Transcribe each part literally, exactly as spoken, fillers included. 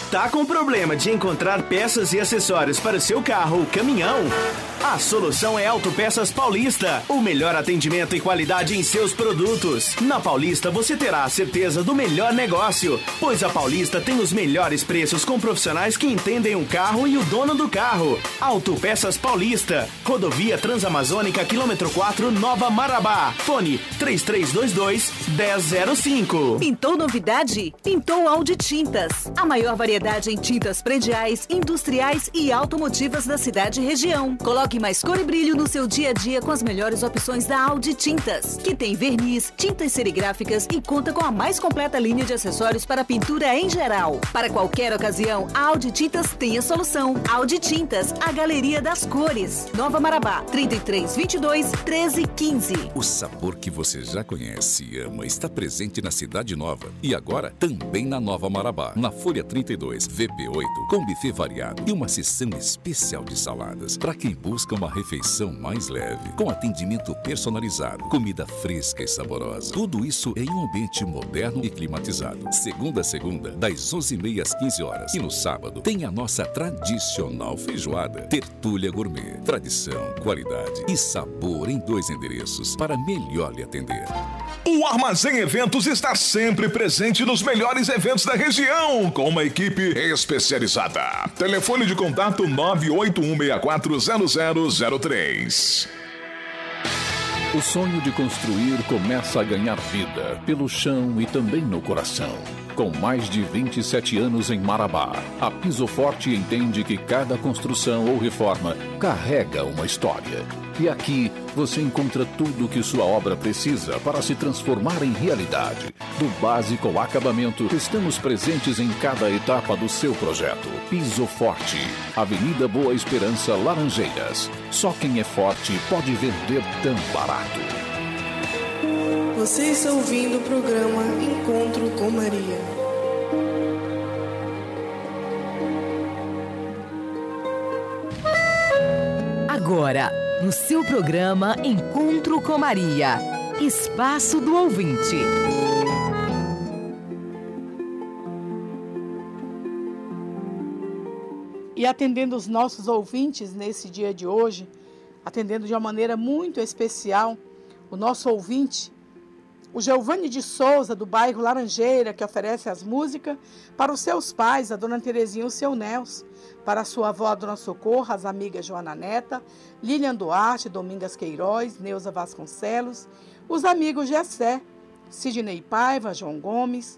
Tá com problema de encontrar peças e acessórios para o seu carro ou caminhão? A solução é Autopeças Paulista, o melhor atendimento e qualidade em seus produtos. Na Paulista você terá a certeza do melhor negócio, pois a Paulista tem os melhores preços com profissionais que entendem o carro e o dono do carro. Autopeças Paulista, Rodovia Transamazônica, quilômetro quatro, Nova Marabá. Fone três três dois dois, um zero zero cinco. Pintou novidade? Pintou Audi Tintas. A maior variedade em tintas prediais, industriais e automotivas da cidade e região. Coloque mais cor e brilho no seu dia a dia com as melhores opções da Audi Tintas, que tem verniz, tintas serigráficas e conta com a mais completa linha de acessórios para pintura em geral. Para qualquer ocasião, a Audi Tintas tem a solução. Audi Tintas, a galeria das cores. Nova Marabá, trinta e três, vinte e dois, treze, quinze. O sabor que você já conhece e ama está presente na Cidade Nova e agora também na Nova Marabá, na Folha trinta e dois, V P oito, com buffet variado e uma seção especial de saladas para quem busca uma refeição mais leve, com atendimento personalizado, comida fresca e saborosa. Tudo isso em um ambiente moderno e climatizado. Segunda a segunda, das onze e meia às quinze horas. E no sábado tem a nossa tradicional feijoada. Tertúlia Gourmet. Tradição, qualidade e sabor em dois endereços para melhor lhe atender. O Armazém Eventos está sempre presente nos melhores eventos da região, com uma equipe especializada. Telefone de contato nove oito um seis quatro zero zero zero três. O sonho de construir começa a ganhar vida pelo chão e também no coração. Com mais de vinte e sete anos em Marabá, a Piso Forte entende que cada construção ou reforma carrega uma história. E aqui você encontra tudo o que sua obra precisa para se transformar em realidade. Do básico ao acabamento, estamos presentes em cada etapa do seu projeto. Piso Forte, Avenida Boa Esperança, Laranjeiras. Só quem é forte pode vender tão barato. Você está ouvindo o programa Encontro com Maria. Agora, no seu programa Encontro com Maria, Espaço do Ouvinte. E atendendo os nossos ouvintes nesse dia de hoje, atendendo de uma maneira muito especial, o nosso ouvinte, o Giovanni de Souza, do bairro Laranjeira, que oferece as músicas para os seus pais, a dona Terezinha e o seu Nelson, para a sua avó, a dona Socorro, as amigas Joana Neta, Lilian Duarte, Domingas Queiroz, Neuza Vasconcelos, os amigos Gessé, Sidney Paiva, João Gomes.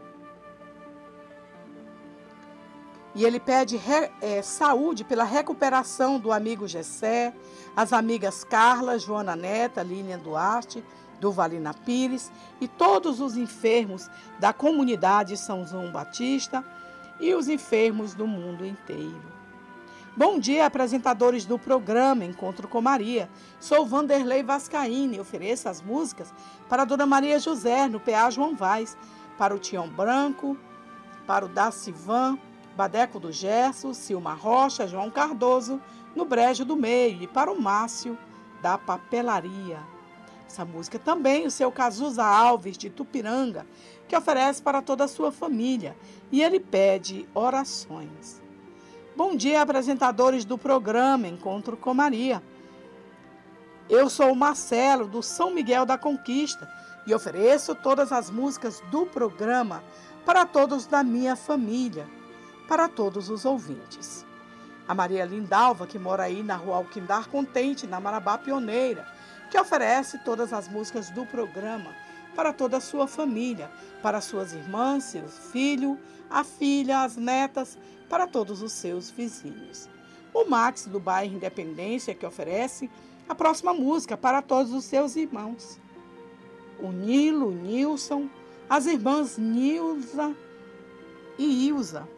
E ele pede re, é, saúde pela recuperação do amigo Gessé, as amigas Carla, Joana Neta, Lilian Duarte, do Valina Pires e todos os enfermos da comunidade São João Batista e os enfermos do mundo inteiro. Bom dia, apresentadores do programa Encontro com Maria. Sou Vanderlei Vascaíne e ofereço as músicas para a Dona Maria José, no P A João Vaz, para o Tião Branco, para o Dacivan, Badeco do Gerso, Silma Rocha, João Cardoso, no Brejo do Meio, e para o Márcio, da Papelaria. Essa música também o seu Cazuza Alves, de Tupiranga, que oferece para toda a sua família. E ele pede orações. Bom dia, apresentadores do programa Encontro com Maria. Eu sou o Marcelo, do São Miguel da Conquista, e ofereço todas as músicas do programa para todos da minha família, para todos os ouvintes. A Maria Lindalva, que mora aí na rua Alquindar Contente, na Marabá Pioneira, que oferece todas as músicas do programa para toda a sua família, para suas irmãs, seu filho, a filha, as netas, para todos os seus vizinhos. O Max, do bairro Independência, que oferece a próxima música para todos os seus irmãos. O Nilo, o Nilson, as irmãs Nilza e Ilza.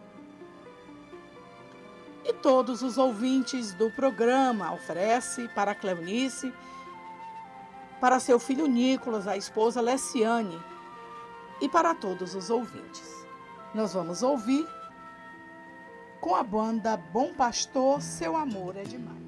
E todos os ouvintes do programa oferece para a Cleonice, para seu filho Nicolas, a esposa Leciane e para todos os ouvintes. Nós vamos ouvir com a banda Bom Pastor, Seu Amor é Demais.